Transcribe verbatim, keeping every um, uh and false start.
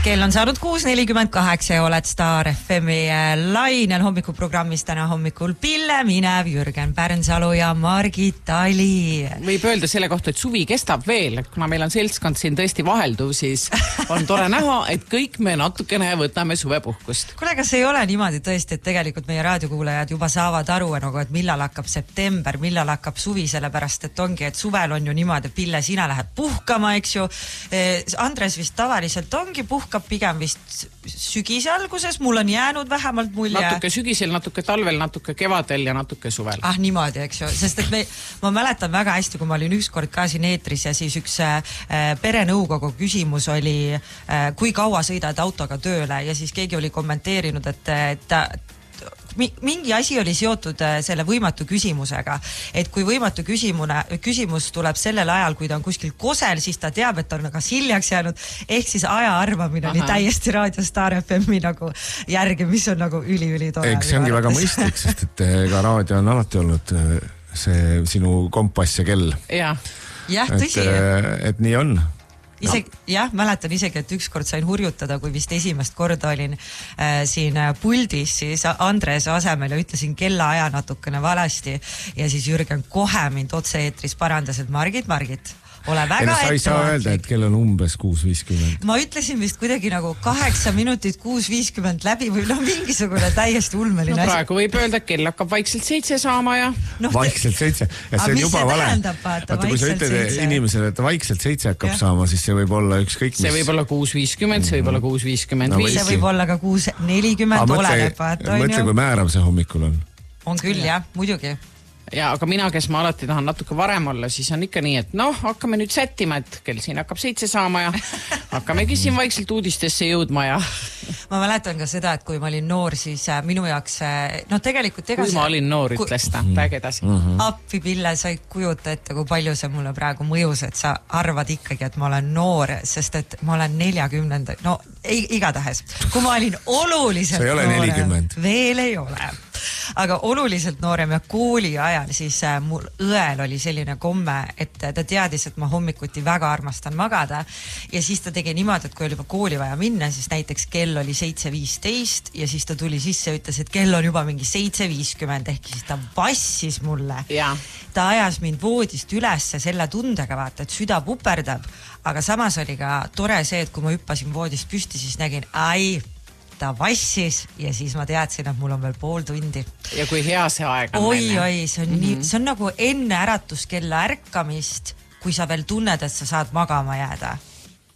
Kell on saanud kuus nelikümmend kaheksa ja oled Star F M-i lainel hommikuprogrammis täna hommikul Pille Minev, Jürgen Pärnsalu ja Margit Tali. Võib öelda selle kohta, et suvi kestab veel, kuna meil on seltskond siin tõesti vahelduv, siis on tore näha, et kõik me natukene võtame suvepuhkust. Kuule, kas ei ole niimoodi tõesti, et tegelikult meie raadiokuulajad juba saavad aru, nagu, et millal hakkab september, millal hakkab suvi, sellepärast et ongi, et suvel on ju niimoodi, Pille, sina lähed puhkama, eks ju. Andres vist tavaliselt ongi puhkama, pigem vist sügise alguses, mul on jäänud vähemalt mulje. Natuke sügisel, natuke talvel, natuke kevadel ja natuke suvel. Ah, niimoodi, eks ju, sest et me, ma mäletan väga hästi, kui ma olin ükskord ka siin eetris ja siis üks äh, perenõukogu küsimus oli, äh, kui kaua sõidad autoga tööle ja siis keegi oli kommenteerinud, et, et mingi asi oli seotud selle võimatu küsimusega, et kui võimatu küsimune, küsimus tuleb sellel ajal, kui ta on kuskil kosel, siis ta teab, et on kas hiljaks jäänud, ehk siis aja arvamine Aha. oli täiesti Raadio Star F M-i nagu järgi, mis on nagu üli-üli tore. Eks see ongi väga mõistlik, sest et ka raadio on alati olnud see sinu kompass ja kell. Ja. Jah, tõsi. Et, et nii on. Isegi, jah, mäletan isegi, et ükskord sain hurjutada, kui vist esimest korda olin äh, siin puldis, siis Andres asemel ja ütlesin kellaaja natukene valesti ja siis Jürgen kohe mind otse eetris parandas, et Margit, Margit, ole väga ettevaatlik. Sa ei saa öelda, et kell on umbes kuus viiskümmend. Ma ütlesin vist kuidagi nagu kaheksa minutit kuus viiskümmend läbi või no mingisugune täiesti ulmeline no, praegu võib öelda, et kell hakkab vaikselt seitse saama ja... No, vaikselt seitse. Ja see on juba vale. Vaata, kui sa ütled seitse. Inimesele, et vaikselt seitse hakkab ja. Saama, siis see võib olla ükskõik mis. See võib olla kuus viiskümmend, see võib olla kuus viiskümmend viis. See võib olla ka kuus nelikümmend oleneb. Mõtle, kui määrav see hommikul on. On küll, jah, muidugi. Ja, aga mina, kes ma alati tahan natuke varem olla, siis on ikka nii, et noh, hakkame nüüd sättima, et kell siin hakkab seitse saama ja hakkamegi siin vaikselt uudistesse jõudma ja... Ma mäletan ka seda, et kui ma olin noor, siis minu jaoks, no tegelikult... Kui ma olin noor, ütles ta, räägi edasi. Appi, Pille, sa ei kujuta ette, kui palju see mulle praegu mõjus, et sa arvad ikkagi, et ma olen noor, sest et ma olen neljakümnenda, no ei, igatahes, kui ma olin oluliselt sa ei ole nelikümmend. Veel ei ole. Aga oluliselt noorem ja kooli ajal siis äh, mul õel oli selline komme, et ta teadis, et ma hommikuti väga armastan magada ja siis ta tegi niimoodi, et kui oli juba kooli vaja minna, siis näiteks kell oli seitse viisteist ja siis ta tuli sisse ja ütles, et kell on juba mingi seitse viiskümmend ehk siis ta vassis mulle. Ja. Ta ajas mind voodist ülesse selle tundega, vaata, et süda puperdab, aga samas oli ka tore see, et kui ma hüppasin voodist püsti, siis nägin, ai, ta vassis ja siis ma teadsin, et mul on veel pool tundi. Ja kui hea see aeg on. Oi, oi, see on, mm-hmm. nii, see on nagu enne äratuskella ärkamist, kui sa veel tunned, et sa saad magama jääda.